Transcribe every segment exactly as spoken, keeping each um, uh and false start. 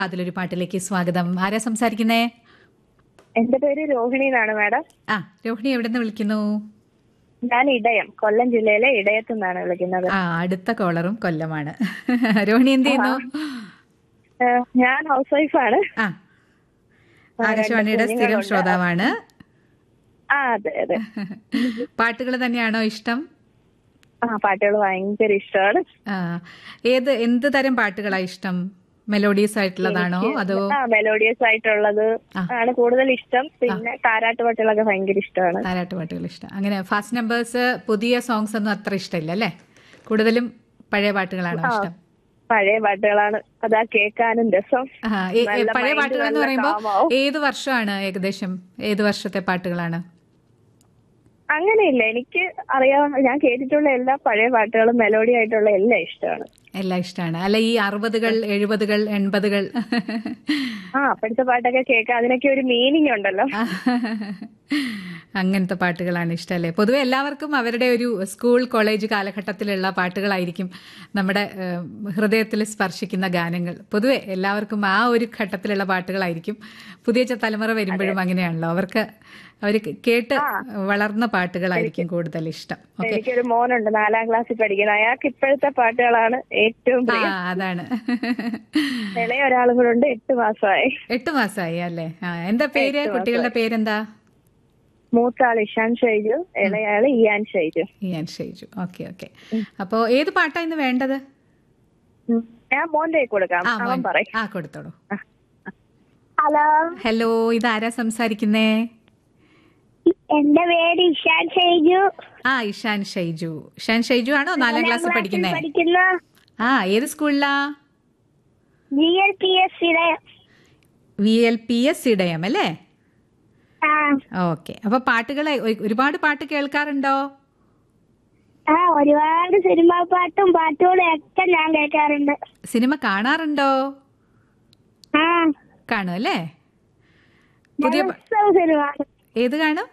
അതിലൊരു പാട്ടിലേക്ക് സ്വാഗതം. ആരാ സംസാരിക്കുന്നേ? എന്റെ പേര് രോഹിണി എന്നാണ് മാഡം. ആ, രോഹിണി എവിടെ നിന്ന് വിളിക്കുന്നു? ഞാൻ ഇടയം, കൊല്ലം ജില്ലയിലെ ഇടയത്തു നിന്നാണ് വിളിക്കുന്നത്. ആ, അടുത്ത കോളറും കൊല്ലമാണ്. രോഹിണി എന്ത് ചെയ്യുന്നു? ഏഹ്, ഞാൻ ഹൗസ് വൈഫാണ്. ആ, ആകാശവാണിയുടെ സ്ഥിരം ശ്രോതാവാണ്. ആ, അതെ അതെ. പാട്ടുകൾ തന്നെയാണോ ഇഷ്ടം? ആ, പാട്ടുകൾ ഭയങ്കര ഇഷ്ടമാണ്. ആ, ഏത് എന്ത് തരം പാട്ടുകളാ ഇഷ്ടം? മെലോഡിയസ് ആയിട്ടുള്ളതാണോ അതോ? ആ, മെലോഡിയസ് ആയിട്ടുള്ളത് ആണ് കൂടുതൽ ഇഷ്ടം. പിന്നെ താരാട്ട് പാട്ടുകളൊക്കെ ഭയങ്കര ഇഷ്ടമാണ്. താരാട്ട് പാട്ടുകൾ ഇഷ്ടം. അങ്ങനെ ഫാസ്റ്റ് നമ്പേഴ്സ്, പുതിയ സോങ്സ് ഒന്നും അത്ര ഇഷ്ടമില്ല അല്ലേ? കൂടുതലും പഴയ പാട്ടുകളാണോ ഇഷ്ടം? പഴയ പാട്ടുകളാണ്, അതാ കേൾക്കാനും രസം. പഴയ പാട്ടുകൾ എന്ന് പറയുമ്പോ ഏത് വർഷമാണ്? ഏകദേശം ഏത് വർഷത്തെ പാട്ടുകളാണ്? അങ്ങനെയില്ല, എനിക്ക് അറിയാവുന്ന ഞാൻ കേട്ടിട്ടുള്ള എല്ലാ പഴയ പാട്ടുകളും മെലോഡി ആയിട്ടുള്ള എല്ലാം ഇഷ്ടമാണ്. എല്ലാം ഇഷ്ടമാണ്. അല്ല, ഈ അറുപതുകൾ, എഴുപതുകൾ, എൺപതുകൾ ആ, അപ്പോഴത്തെ പാട്ടൊക്കെ കേൾക്കാം, അതിനൊക്കെ ഒരു മീനിങ് ഉണ്ടല്ലോ. അങ്ങനത്തെ പാട്ടുകളാണ് ഇഷ്ടമല്ലേ? പൊതുവെ എല്ലാവർക്കും അവരുടെ ഒരു സ്കൂൾ കോളേജ് കാലഘട്ടത്തിലുള്ള പാട്ടുകളായിരിക്കും നമ്മുടെ ഹൃദയത്തിൽ സ്പർശിക്കുന്ന ഗാനങ്ങൾ. പൊതുവെ എല്ലാവർക്കും ആ ഒരു ഘട്ടത്തിലുള്ള പാട്ടുകളായിരിക്കും. പുതിയ തലമുറ വരുമ്പോഴും അങ്ങനെയാണല്ലോ, അവർക്ക് അവർ കേട്ട് വളർന്ന പാട്ടുകളായിരിക്കും കൂടുതൽ ഇഷ്ടം. എനിക്കൊരു മോനുണ്ട്, നാലാം ക്ലാസ്സിൽ പഠിക്കുന്നത്. അയാൾക്ക് ഇപ്പോഴത്തെ പാട്ടുകളാണ് ഏറ്റവും പ്രിയം. അതാണ്. ഇളയ ഒരാളും കൂടെ ഉണ്ട്, എട്ട് മാസമായി. എട്ട് മാസമായി അല്ലേ? ആ, എന്താ പേര്? കുട്ടികളുടെ പേരെന്താ? മൂത്താൾ ഇഷാൻ ഷൈജു, ഇളയാള് Ian Shaiju. Ian Shaiju. Okay okay. അപ്പോ ഏത് പാട്ടാ ഇന്ന് വേണ്ടത്? ഞാൻ മോന്റെ കൊടുക്കാം, അവൻ പറയും. ആ, കൊടുത്തോളൂ. ഹലോ ഹലോ, ഇതാരാ സംസാരിക്കുന്നേ? എന്റെ പേര് ഇഷാൻ ഷൈജു. ആ, ഇഷാൻ ഷൈജു. ഇഷാൻ ഷൈജു ആണോ നാലാം ക്ലാസ്സിൽ പഠിക്കുന്നേ? ആ, ഏത് സ്കൂളിലാ? V L P S Idayam. V L P S Idayam അല്ലേ? ഓക്കെ. അപ്പൊ പാട്ടുകളെ ഒരുപാട് പാട്ട് കേൾക്കാറുണ്ടോ? ആ, ഒരുപാട് സിനിമാ പാട്ടും പാട്ടുകളും ഒക്കെ ഞാൻ കേൾക്കാറുണ്ട്. സിനിമ കാണാറുണ്ടോ? ആ, കാണും അല്ലേ? പുതിയ സിനിമ ഏത് കാണും?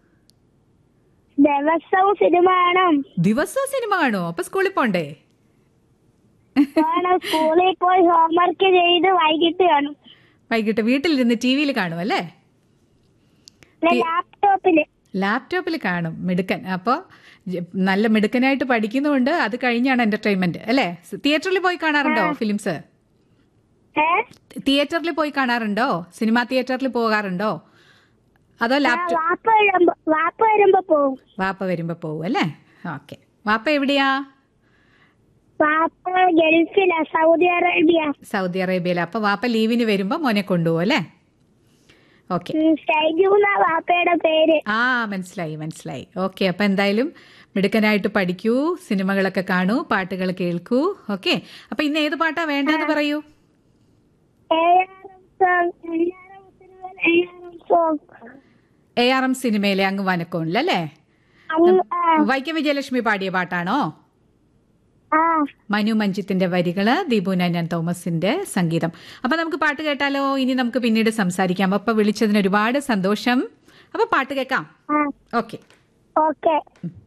ദിവസവും സിനിമ കാണും. ദിവസവും സിനിമ കാണുമോ? അപ്പൊ സ്കൂളിൽ പോണ്ടേ? സ്കൂളിൽ പോയി ഹോംവർക്ക് ചെയ്ത് വൈകിട്ട് കാണും. വൈകിട്ട് വീട്ടിലിരുന്ന് ടി വിയിൽ കാണും അല്ലേ? ലാപ്ടോപ്പില് ലാപ്ടോപ്പിൽ കാണും. മിടുക്കൻ. അപ്പോൾ നല്ല മിടുക്കനായിട്ട് പഠിക്കുന്നുണ്ട്. അത് കഴിഞ്ഞാണ് എന്റർടൈൻമെന്റ് അല്ലേ? തിയേറ്ററിൽ പോയി കാണാറുണ്ടോ ഫിലിംസ്? തിയേറ്ററിൽ പോയി കാണാറുണ്ടോ? സിനിമാ തിയേറ്ററിൽ പോകാറുണ്ടോ? അതോ ലാപ്ടോപ്പ്? വാപ്പ വരുമ്പോ പോവും. വാപ്പ വരുമ്പോ പോവും അല്ലേ? ഓക്കെ. വാപ്പ എവിടെയാ? വാപ്പ ഗൾഫിലാ, സൗദി അറേബ്യ. സൗദി അറേബ്യയില. അപ്പൊ വാപ്പ ലീവിന് വരുമ്പോ മോനെ കൊണ്ടുപോകും അല്ലേ? ഓക്കെ. വാപ്പയുടെ പേര്. ആ, മനസ്സിലായി മനസ്സിലായി. ഓക്കെ. അപ്പൊ എന്തായാലും മിടുക്കനായിട്ട് പഠിക്കൂ, സിനിമകളൊക്കെ കാണൂ, പാട്ടുകൾ കേൾക്കൂ. ഓക്കെ. അപ്പൊ ഇന്ന് ഏത് പാട്ടാ വേണ്ടെന്ന് പറയൂ. എ ആർ എം സിനിമയിലെ അങ്ങ് വനക്കോണിലല്ലേ? വൈക്കം വിജയലക്ഷ്മി പാടിയ പാട്ടാണോ? മനു മഞ്ജിത്തിന്റെ വരികള്, ദീപു നയൻ തോമസിന്റെ സംഗീതം. അപ്പൊ നമുക്ക് പാട്ട് കേട്ടാലോ? ഇനി നമുക്ക് പിന്നീട് സംസാരിക്കാം. അപ്പൊ വിളിച്ചതിന് ഒരുപാട് സന്തോഷം. അപ്പൊ പാട്ട് കേൾക്കാം. ഓക്കെ. ഓക്കെ.